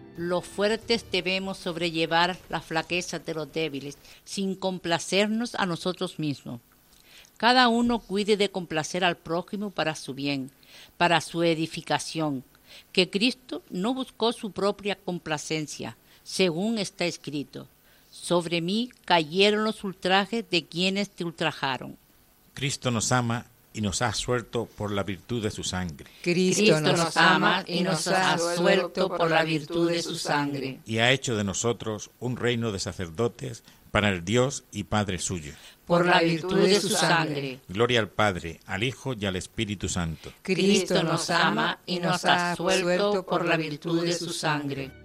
Los fuertes debemos sobrellevar las flaquezas de los débiles, sin complacernos a nosotros mismos. Cada uno cuide de complacer al prójimo para su bien, para su edificación, que Cristo no buscó su propia complacencia, según está escrito: sobre mí cayeron los ultrajes de quienes te ultrajaron. Cristo nos ama y nos ha suelto por la virtud de su sangre. Cristo nos ama y nos ha suelto por la virtud de su sangre. Y ha hecho de nosotros un reino de sacerdotes para el Dios y Padre suyo. Por la virtud de su sangre. Gloria al Padre, al Hijo y al Espíritu Santo. Cristo nos ama y nos ha suelto por la virtud de su sangre.